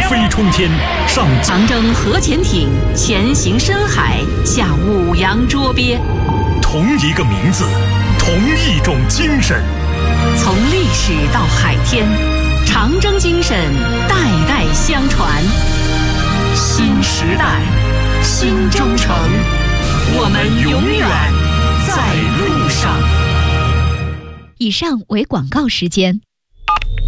飞冲天，上长征核潜艇前行深海，下五洋捉鳖。 同一个名字，同一种精神。 从历史到海天，长征精神代代相传。新时代，新征程，我们永远在路上。 以上为广告时间。